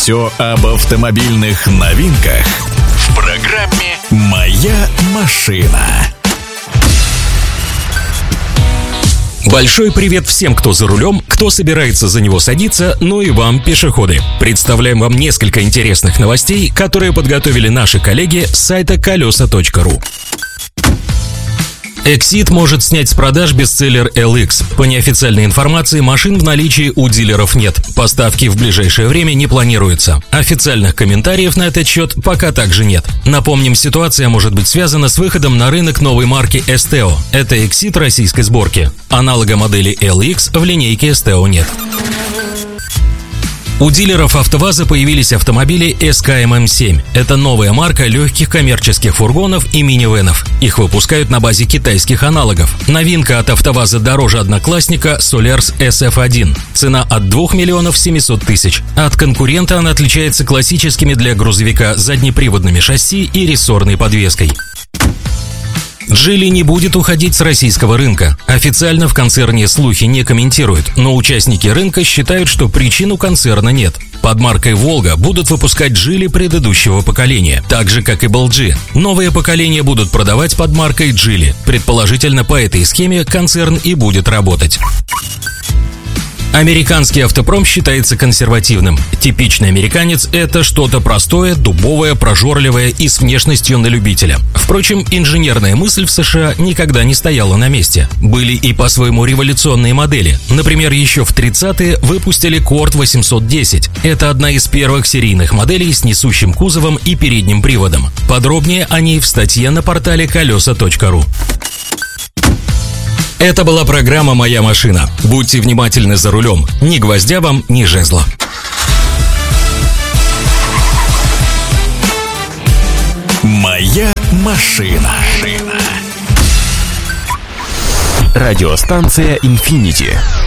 Все об автомобильных новинках в программе «Моя машина». Большой привет всем, кто за рулем, кто собирается за него садиться, ну и вам, пешеходы. Представляем вам несколько интересных новостей, которые подготовили наши коллеги с сайта колеса.ру. Exit может снять с продаж бестселлер LX. По неофициальной информации, машин в наличии у дилеров нет. Поставки в ближайшее время не планируется. Официальных комментариев на этот счет пока также нет. Напомним, ситуация может быть связана с выходом на рынок новой марки Esteo. Это Exit российской сборки. Аналога модели LX в линейке Esteo нет. У дилеров АвтоВАЗа появились автомобили SKM-M7. Это новая марка легких коммерческих фургонов и минивенов. Их выпускают на базе китайских аналогов. Новинка от АвтоВАЗа дороже одноклассника Solers SF1. Цена от 2 миллионов 700 тысяч. От конкурента она отличается классическими для грузовика заднеприводными шасси и рессорной подвеской. Geely не будет уходить с российского рынка. Официально в концерне слухи не комментируют, но участники рынка считают, что причин у концерна нет. Под маркой «Волга» будут выпускать Geely предыдущего поколения, так же, как и BLG. Новые поколения будут продавать под маркой Geely. Предположительно, по этой схеме концерн и будет работать. Американский автопром считается консервативным. Типичный американец – это что-то простое, дубовое, прожорливое и с внешностью на любителя. Впрочем, инженерная мысль в США никогда не стояла на месте. Были и по-своему революционные модели. Например, еще в 30-е выпустили Cord 810. Это одна из первых серийных моделей с несущим кузовом и передним приводом. Подробнее о ней в статье на портале колеса.ру. Это была программа «Моя машина». Будьте внимательны за рулем. Ни гвоздя вам, ни жезла. «Моя машина». Радиостанция «Инфинити».